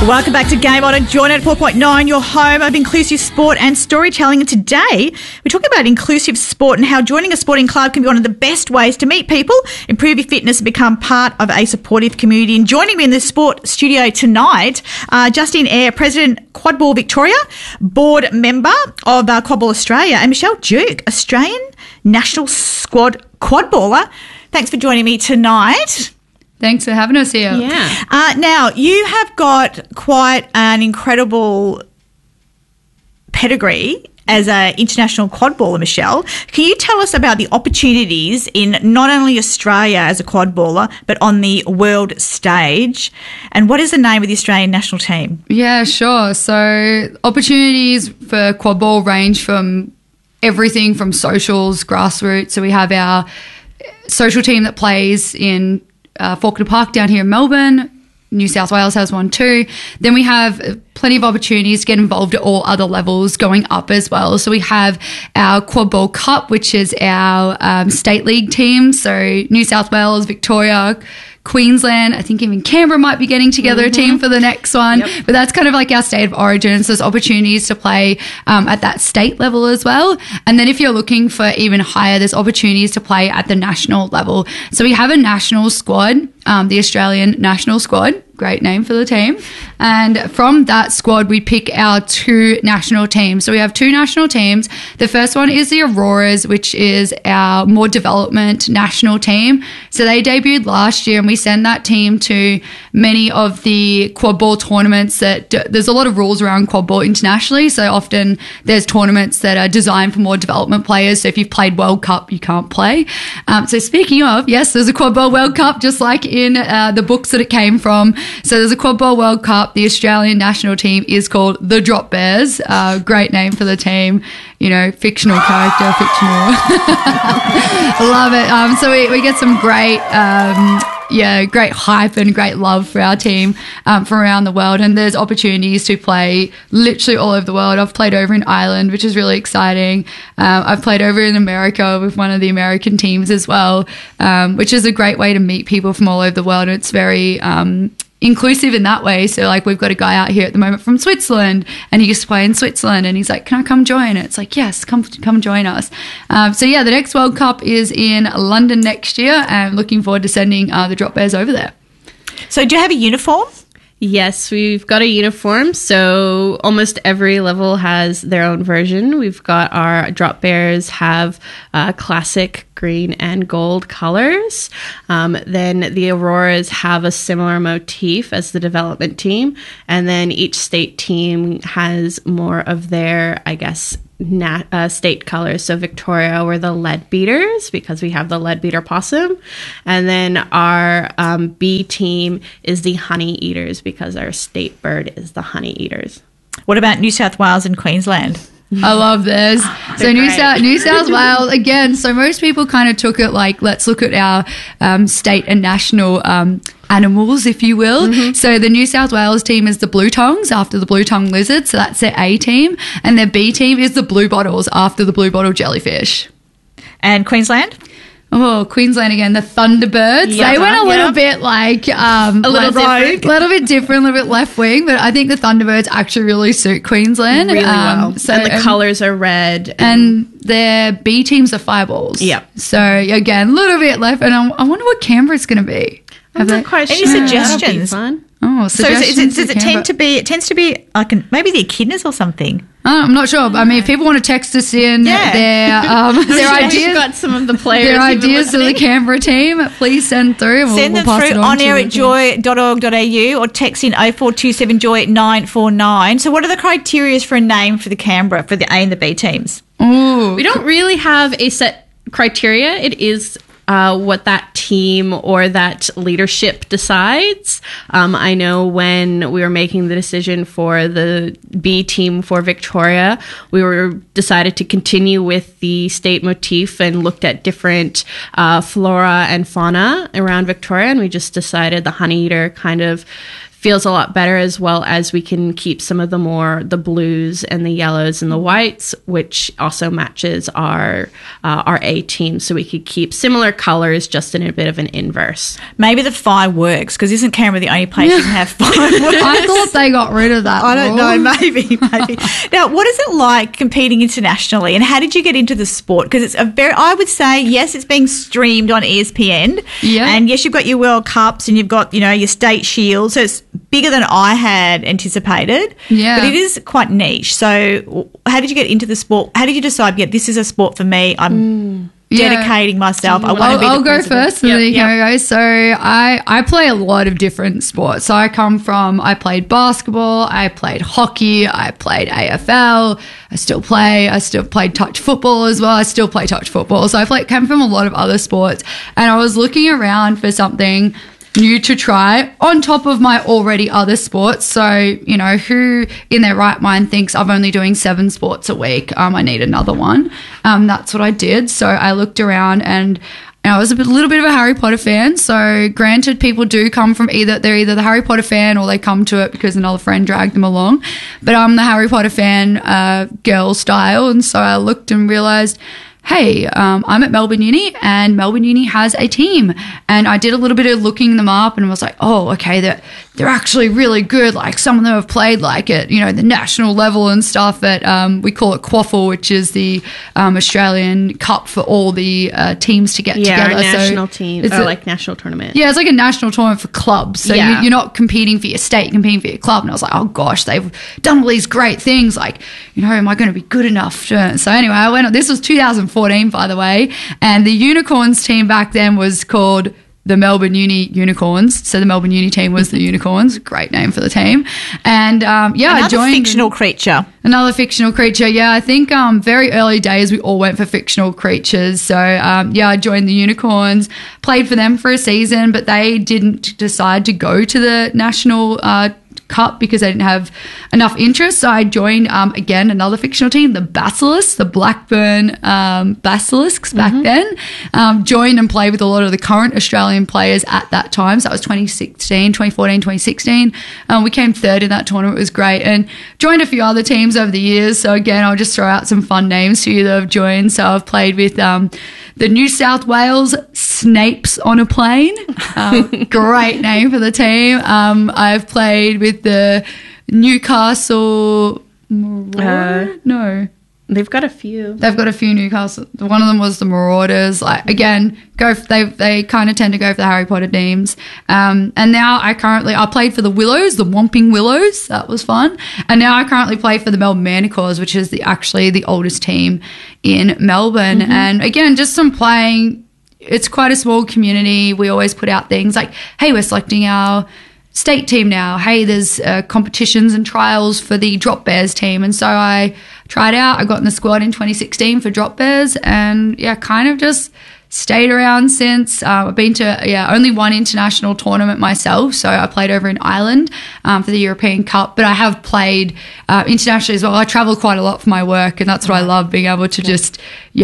Welcome back to Game On and Join at 4.9, your home of inclusive sport and storytelling. And today we're talking about inclusive sport and how joining a sporting club can be one of the best ways to meet people, improve your fitness and become part of a supportive community. And joining me in the sport studio tonight, Justine Eyre, President Quadball Victoria, board member of Quadball Australia, and Michelle Duke, Australian National Squad Quadballer. Thanks for joining me tonight. Thanks for having us here. Yeah. Now, you have got quite an incredible pedigree as an international quadballer, Michelle. Can you tell us about the opportunities in not only Australia as a quadballer, but on the world stage? And what is the name of the Australian national team? Yeah, sure. So opportunities for quadball range from everything from socials, grassroots. So we have our social team that plays in Fawkner Park down here in Melbourne. New South Wales has one too. Then we have plenty of opportunities to get involved at all other levels going up as well. So we have our Quadball Cup, which is our state league team. So New South Wales, Victoria, Queensland, I think even Canberra might be getting together a team for the next one. Yep. But that's kind of like our state of origin. So there's opportunities to play at that state level as well. And then if you're looking for even higher, there's opportunities to play at the national level. So we have a national squad, the Australian National Squad. Great name for the team. And from that squad, we pick our two national teams. So we have two national teams. The first one is the Auroras, which is our more development national team. So they debuted last year, and we send that team to many of the quadball tournaments that there's a lot of rules around quadball internationally. So often there's tournaments that are designed for more development players. So if you've played World Cup, you can't play. So speaking of, yes, there's a quadball World Cup, just like in the books that it came from. So there's a Quadball World Cup. The Australian national team is called the Drop Bears. Great name for the team. You know, fictional character, fictional. Love it. So we get some great, great hype and great love for our team from around the world. And there's opportunities to play literally all over the world. I've played over in Ireland, which is really exciting. I've played over in America with one of the American teams as well, which is a great way to meet people from all over the world. And it's very inclusive in that way. So like we've got a guy out here at the moment from Switzerland, and he used to play in Switzerland, and he's like, can I come join? It's like, yes, come join us. So yeah, the next World Cup is in London next year, and I'm looking forward to sending the Drop Bears over there. So do you have a uniform? Yes, we've got a uniform. So almost every level has their own version. We've got our Drop Bears have classic green and gold colors. Then the Auroras have a similar motif as the development team. And then each state team has more of their, I guess, state colors. So Victoria, we're the Lead Beaters because we have the Lead Beater possum. And then our B team is the Honey Eaters because our state bird is the Honey Eaters. What about New South Wales and Queensland? I love this. So New South Wales, again, so most people kind of took it like, let's look at our state and national animals, if you will. Mm-hmm. So the New South Wales team is the Blue Tongues after the Blue Tongue Lizards. So that's their A team. And their B team is the Blue Bottles after the Blue Bottle Jellyfish. And Queensland? Oh, Queensland again, the Thunderbirds. They went a little bit like a little bit different, a little bit left wing, but I think the Thunderbirds actually really suit Queensland really well. So and the colours are red, and their B teams are Fireballs. Yeah. So again, a little bit left, and I wonder what Canberra's going to be. I'm not quite sure. Any suggestions? Fun. Oh, suggestions. So does it tend to be? It tends to be like maybe the echidnas or something. I'm not sure. I mean, if people want to text us in their ideas, got some of the players. Their ideas for the Canberra team, please send through. Send them through on air at joy.org.au or text in 0427 joy 949. So, what are the criteria for a name for the Canberra for the A and the B teams? Ooh, we don't really have a set criteria. It is what that team or that leadership decides. I know when we were making the decision for the B team for Victoria, we decided to continue with the state motif and looked at different flora and fauna around Victoria, and we just decided the Honey Eater kind of feels a lot better, as well as we can keep some of the blues and the yellows and the whites, which also matches our A team. So we could keep similar colors, just in a bit of an inverse. Maybe the fireworks, because isn't Canberra the only place you can have fireworks? I thought they got rid of that. I don't know, rule. maybe. Now, what is it like competing internationally, and how did you get into the sport? Because it's I would say, yes, it's being streamed on ESPN. Yeah. And yes, you've got your World Cups and you've got, your state shield. So it's bigger than I had anticipated. Yeah. But it is quite niche. So how did you get into the sport? How did you decide, this is a sport for me? I'm dedicating myself. I want to be I'll the go president. first, and then you can go. So I play a lot of different sports. So I played basketball, I played hockey, I played AFL, I still played touch football as well. I still play touch football. So came from a lot of other sports, and I was looking around for something new to try on top of my already other sports. So, who in their right mind thinks I'm only doing 7 sports a week? I need another one. That's what I did. So I looked around, and I was little bit of a Harry Potter fan. So granted, people do come from they're either the Harry Potter fan or they come to it because another friend dragged them along. But I'm the Harry Potter fan, girl style. And so I looked and realized, hey, I'm at Melbourne Uni, and Melbourne Uni has a team. And I did a little bit of looking them up, and was like, oh, okay, they're actually really good. Like, some of them have played at, the national level and stuff at, we call it QAFL, which is the Australian Cup for all the teams to get together. Our national team, it's national tournament. Yeah, it's like a national tournament for clubs. So you're not competing for your state, you're competing for your club. And I was like, oh gosh, they've done all these great things. Am I going to be good enough? So anyway, I went, this was 2014, by the way. And the Unicorns team back then was called the Melbourne Uni Unicorns. So the Melbourne Uni team was the Unicorns. Great name for the team. And I joined. Fictional creature. Another fictional creature. Yeah, I think very early days we all went for fictional creatures. So I joined the Unicorns, played for them for a season, but they didn't decide to go to the national Cup because they didn't have enough interest. So I joined again another fictional team, the Basilisks, the Blackburn Basilisks back then. Joined and played with a lot of the current Australian players at that time. So that was 2014, 2016. We came third in that tournament. It was great, and joined a few other teams over the years. So again, I'll just throw out some fun names for you that I've joined. So I've played with the New South Wales Snapes on a Plane. Great name for the team. I've played with the Newcastle no. They've got a few. They've got a few Newcastle. One of them was the Marauders. Again, they kind of tend to go for the Harry Potter teams. And now I played for the Willows, the Whomping Willows. That was fun. And now I currently play for the Melbourne Manticores, which is actually the oldest team in Melbourne. And again, just some playing. It's quite a small community. We always put out things like, hey, we're selecting our state team now. Hey, there's competitions and trials for the Drop Bears team. And so I tried out. I got in the squad in 2016 for Drop Bears, and kind of just stayed around since. I've been to only one international tournament myself. So I played over in Ireland for the European Cup, but I have played internationally as well. I travel quite a lot for my work, and that's what I love, being able to just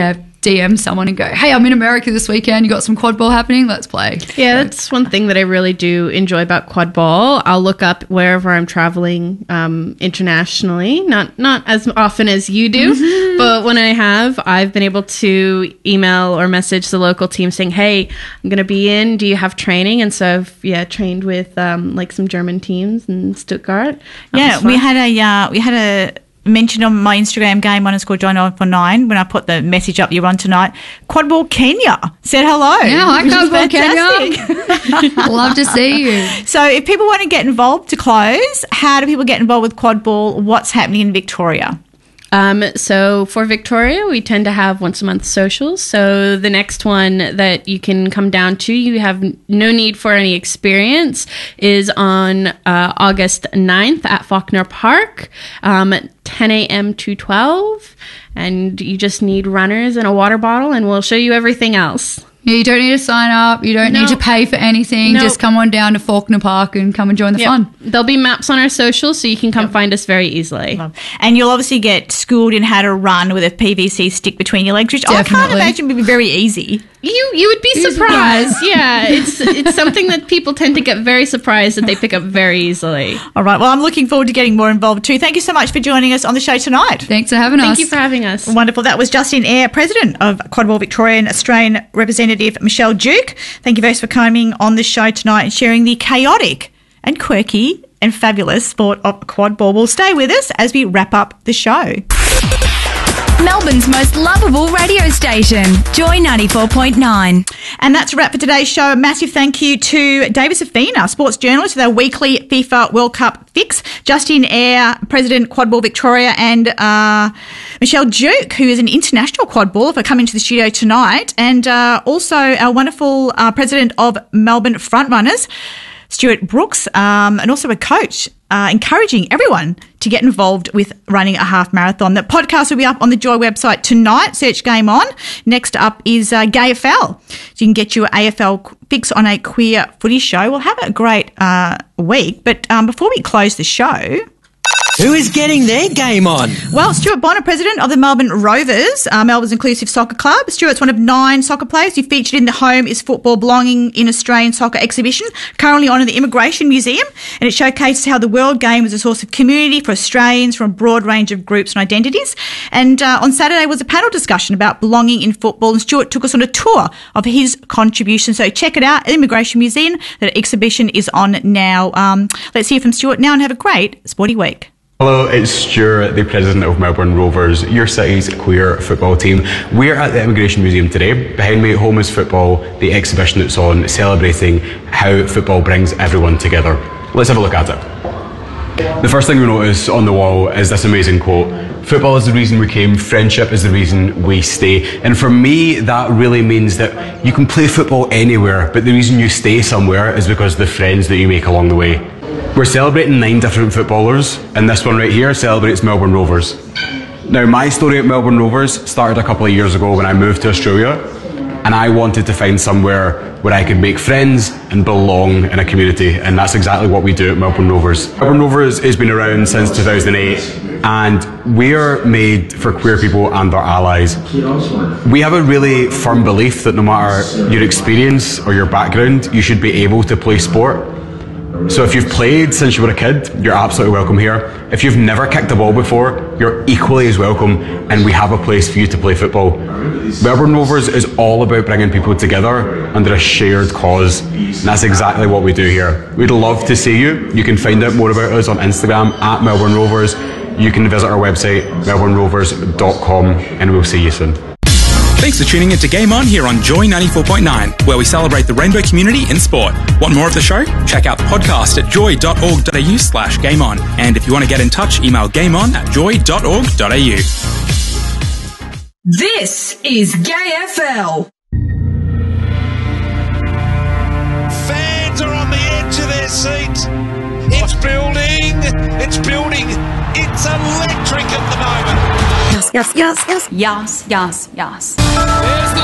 DM someone and go, hey, I'm in America this weekend, you got some quad ball happening, let's play. Yeah, that's one thing that I really do enjoy about quad ball. I'll look up wherever I'm traveling internationally, not as often as you do, but when I've been able to email or message the local team saying, hey, I'm going to be in, do you have training? And so I've trained with some German teams in Stuttgart. Yeah, we had a mentioned on my Instagram, game_John949, when I put the message up you run tonight. Quadball Kenya said hello. Yeah, I like Quadball Kenya. Love to see you. So if people want to get involved to close, how do people get involved with Quadball? What's happening in Victoria? So for Victoria, we tend to have once a month socials. So the next one that you can come down to, you have no need for any experience, is on August 9th at Faulkner Park, 10 a.m. to 12. And you just need runners and a water bottle, and we'll show you everything else. Yeah, you don't need to sign up. You don't need to pay for anything. No. Just come on down to Faulkner Park and come and join the fun. There'll be maps on our socials, so you can come find us very easily. And you'll obviously get schooled in how to run with a PVC stick between your legs, which I can't imagine would be very easy. You would be surprised. Yeah, it's something that people tend to get very surprised that they pick up very easily. All right. Well, I'm looking forward to getting more involved too. Thank you so much for joining us on the show tonight. Thanks for having us. Thank you for having us. Wonderful. That was Justin Eyre, President of Quad Ball Victoria, and Australian Representative Michelle Duke. Thank you both for coming on the show tonight and sharing the chaotic and quirky and fabulous sport of quad ball. Will stay with us as we wrap up the show. Melbourne's most lovable radio station, Joy 94.9. And that's a wrap for today's show. A massive thank you to David Safina, sports journalist with our weekly FIFA World Cup fix, Justin Eyre, President Quad Ball Victoria, and Michelle Duke, who is an international quad baller, for coming to the studio tonight, and also our wonderful President of Melbourne Frontrunners, Stuart Brooks, and also a coach, encouraging everyone to get involved with running a half marathon. The podcast will be up on the Joy website tonight. Search Game On. Next up is GayFL. So you can get your AFL fix on a queer footy show. We'll have a great week. But before we close the show... Who is getting their game on? Well, Stuart Bonner, President of the Melbourne Rovers, Melbourne's inclusive soccer club. Stuart's one of 9 soccer players who featured in the Home is Football Belonging in Australian Soccer exhibition, currently on in the Immigration Museum, and it showcases how the World Game was a source of community for Australians from a broad range of groups and identities. And on Saturday was a panel discussion about belonging in football, and Stuart took us on a tour of his contribution. So check it out at the Immigration Museum. The exhibition is on now. Let's hear from Stuart now and have a great sporty week. Hello, it's Stuart, the President of Melbourne Rovers, your city's queer football team. We're at the Immigration Museum today. Behind me, Home is Football, the exhibition that's on, celebrating how football brings everyone together. Let's have a look at it. The first thing we notice on the wall is this amazing quote: "Football is the reason we came, friendship is the reason we stay." And for me, that really means that you can play football anywhere, but the reason you stay somewhere is because of the friends that you make along the way. We're celebrating 9 different footballers, and this one right here celebrates Melbourne Rovers. Now, my story at Melbourne Rovers started a couple of years ago when I moved to Australia, and I wanted to find somewhere where I could make friends and belong in a community, and that's exactly what we do at Melbourne Rovers. Melbourne Rovers has been around since 2008, and we're made for queer people and their allies. We have a really firm belief that no matter your experience or your background, you should be able to play sport. So if you've played since you were a kid, you're absolutely welcome here. If you've never kicked a ball before, you're equally as welcome, and we have a place for you to play football. Melbourne Rovers is all about bringing people together under a shared cause, and that's exactly what we do here. We'd love to see you. You can find out more about us on Instagram at Melbourne Rovers. You can visit our website, melbournerovers.com, and we'll see you soon. Thanks for tuning in to Game On here on Joy 94.9, where we celebrate the rainbow community in sport. Want more of the show? Check out the podcast at joy.org.au/gameon. And if you want to get in touch, email gameon@joy.org.au. This is GayFL. Fans are on the edge of their seat. It's building. It's building. It's electric at the moment. Yes, yes, yes, yes. Yes, yes, yes. There's